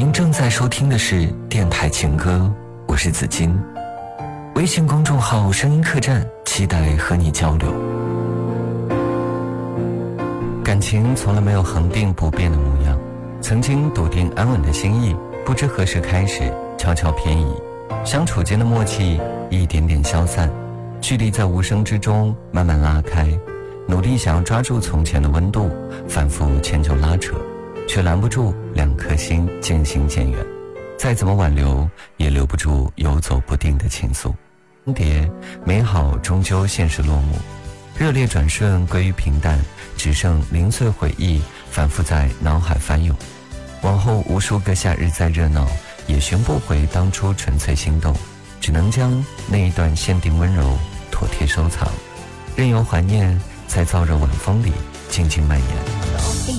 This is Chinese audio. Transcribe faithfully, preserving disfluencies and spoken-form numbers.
您正在收听的是电台情歌，我是紫金。微信公众号声音客栈，期待和你交流。感情从来没有恒定不变的模样，曾经笃定安稳的心意，不知何时开始悄悄偏移，相处间的默契一点点消散，距离在无声之中慢慢拉开，努力想要抓住从前的温度，反复迁就拉扯，却拦不住两颗心渐行渐远，再怎么挽留也留不住游走不定的情愫。更迭美好终究现实落幕，热烈转瞬归于平淡，只剩零碎回忆反复在脑海翻涌。往后无数个夏日再热闹，也寻不回当初纯粹心动，只能将那一段限定温柔妥帖收藏，任由怀念在燥热晚风里静静蔓延。